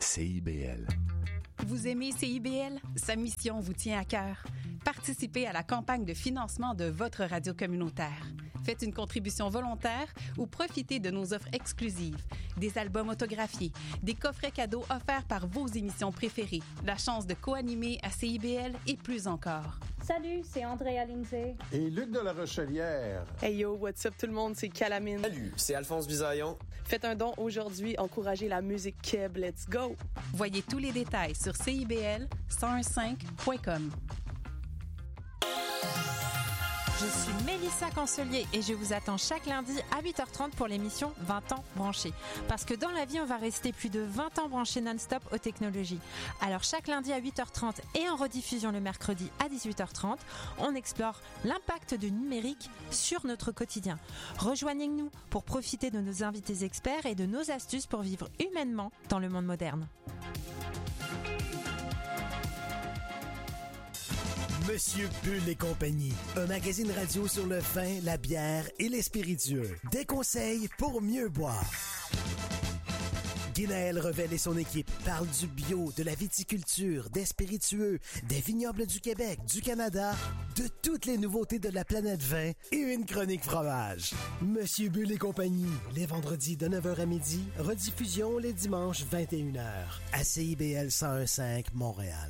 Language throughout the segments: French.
CIBL. Vous aimez CIBL? Sa mission vous tient à cœur. Participez à la campagne de financement de votre radio communautaire. Faites une contribution volontaire ou profitez de nos offres exclusives. Des albums autographiés, des coffrets cadeaux offerts par vos émissions préférées, la chance de co-animer à CIBL et plus encore. Salut, c'est Andrea Lindsay. Et Luc de la Rochelière. Hey yo, what's up tout le monde, c'est Calamine. Salut, c'est Alphonse Bisaillon. Faites un don aujourd'hui, encouragez la musique Keb, let's go! Voyez tous les détails sur CIBL1015.com. Je suis Mélissa Cancelier et je vous attends chaque lundi à 8h30 pour l'émission 20 ans branchés. Parce que dans la vie, on va rester plus de 20 ans branchés non-stop aux technologies. Alors chaque lundi à 8h30 et en rediffusion le mercredi à 18h30, on explore l'impact du numérique sur notre quotidien. Rejoignez-nous pour profiter de nos invités experts et de nos astuces pour vivre humainement dans le monde moderne. Monsieur Bull et compagnie, un magazine radio sur le vin, la bière et les spiritueux. Des conseils pour mieux boire. Guinaël Revel et son équipe parlent du bio, de la viticulture, des spiritueux, des vignobles du Québec, du Canada, de toutes les nouveautés de la planète vin et une chronique fromage. Monsieur Bull et compagnie, les vendredis de 9h à midi, rediffusion les dimanches 21h à CIBL 101.5 Montréal.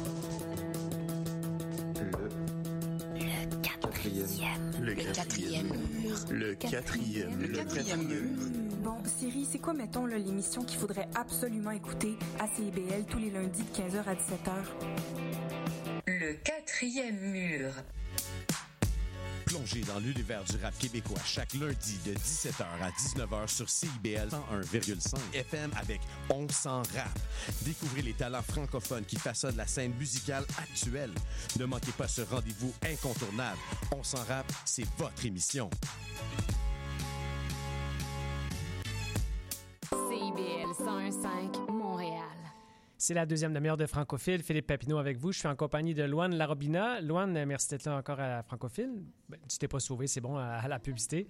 Le quatrième mur. Le quatrième mur. Bon, Siri, c'est quoi, mettons, là, l'émission qu'il faudrait absolument écouter à CIBL tous les lundis de 15h à 17h? Le quatrième mur. Plongez dans l'univers du rap québécois chaque lundi de 17h à 19h sur CIBL 101,5 FM avec On s'en rap. Découvrez les talents francophones qui façonnent la scène musicale actuelle. Ne manquez pas ce rendez-vous incontournable. On s'en rap, c'est votre émission. CIBL 101.5 Montréal. C'est la deuxième demi-heure de Francophile. Philippe Papineau avec vous. Je suis en compagnie de Louane Larobina. Louane, merci d'être là encore à Francophile. Ben, tu t'es pas sauvé, c'est bon, à la publicité.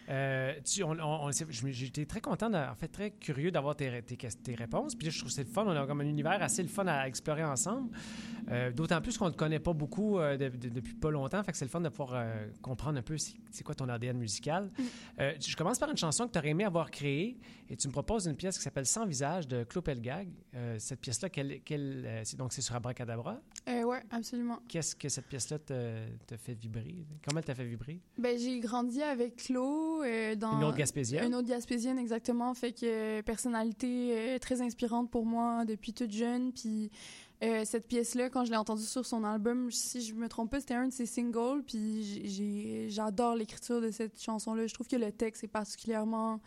J'étais très content, très curieux d'avoir tes réponses. Puis là, je trouve que c'est le fun. On a comme un univers assez le fun à explorer ensemble. D'autant plus qu'on ne te connaît pas beaucoup depuis pas longtemps. Fait que c'est le fun de pouvoir comprendre un peu c'est quoi ton ADN musical. Je commence par une chanson que tu aurais aimé avoir créée. Et tu me proposes une pièce qui s'appelle Sans visage de Claude Pelgag. Cette pièce-là, donc c'est sur Abracadabra? Oui, absolument. Qu'est-ce que cette pièce-là te fait vibrer? Comment elle t'a fait vibrer? Ben, j'ai grandi avec Claude dans... Une autre Gaspésienne? Une autre Gaspésienne, exactement. Fait que personnalité très inspirante pour moi depuis toute jeune. Puis cette pièce-là, quand je l'ai entendue sur son album, si je me trompe pas, c'était un de ses singles. Puis j'adore l'écriture de cette chanson-là. Je trouve que le texte est particulièrement...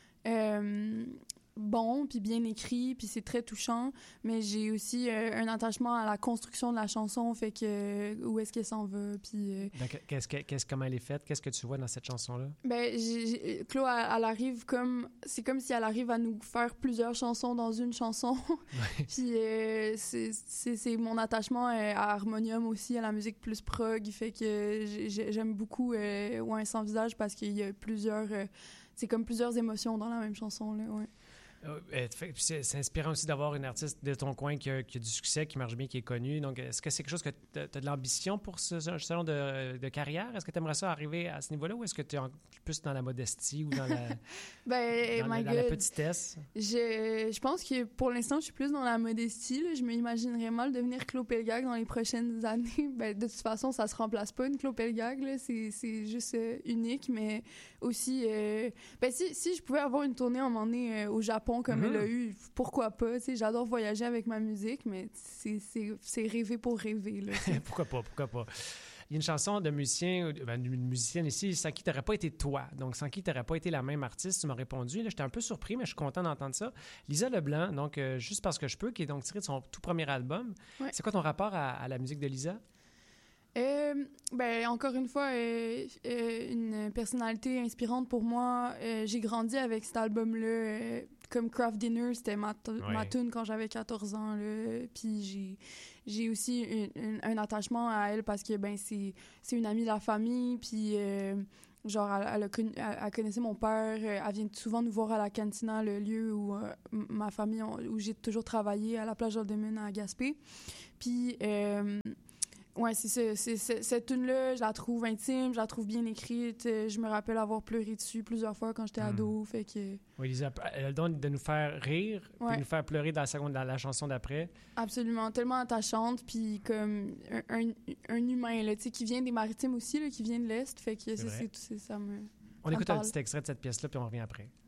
bon, puis bien écrit, puis c'est très touchant, mais j'ai aussi un attachement à la construction de la chanson, fait que où est-ce qu'elle s'en va, puis... comment elle est faite? Qu'est-ce que tu vois dans cette chanson-là? Ben, Claude, elle arrive c'est comme si elle arrive à nous faire plusieurs chansons dans une chanson, puis c'est mon attachement à Harmonium aussi, à la musique plus prog, fait que j'aime beaucoup Sans visage, parce qu'il y a c'est comme plusieurs émotions dans la même chanson, là, ouais. C'est inspirant aussi d'avoir une artiste de ton coin qui a du succès, qui marche bien, qui est connue. Donc, est-ce que c'est quelque chose que tu as de l'ambition pour ce salon de carrière? Est-ce que tu aimerais ça arriver à ce niveau-là ou est-ce que tu es plus dans la modestie ou dans la, dans la petitesse? Je pense que pour l'instant, je suis plus dans la modestie. Là. Je m'imaginerais mal devenir Claude Pelgag dans les prochaines années. Ben, de toute façon, ça se remplace pas, une Claude Pelgag. Là. C'est juste unique, mais aussi... si je pouvais avoir une tournée à un moment donné au Japon, comme elle a eu, pourquoi pas, tu sais, j'adore voyager avec ma musique, mais c'est rêver pour rêver, là. Pourquoi pas. Il y a une chanson de musicien, d'une musicienne ici, sans qui t'aurais pas été toi, donc sans qui t'aurais pas été la même artiste, tu m'as répondu, là, j'étais un peu surpris, mais je suis content d'entendre ça. Lisa Leblanc, donc Juste parce que je peux, qui est donc tiré de son tout premier album. Ouais. C'est quoi ton rapport à la musique de Lisa? Encore une fois, une personnalité inspirante pour moi. J'ai grandi avec cet album-là. Comme Craft Dinner, c'était ma tune quand j'avais 14 ans. Là. Puis j'ai aussi un attachement à elle parce que c'est une amie de la famille. Puis elle connaissait mon père. Elle vient souvent nous voir à la cantina, le lieu où ma famille, où j'ai toujours travaillé à la plage Haldimand à Gaspé. Puis, ouais, c'est ça. Cette tune-là, je la trouve intime, je la trouve bien écrite. Je me rappelle avoir pleuré dessus plusieurs fois quand j'étais ado. Fait que... Oui, Lisa, elle a le don de nous faire rire, puis nous faire pleurer dans la chanson d'après. Absolument, tellement attachante, puis comme un humain, là, tu sais, qui vient des Maritimes aussi, là, qui vient de l'Est. Fait que ça me... On écoute un petit extrait de cette pièce-là, puis on revient après.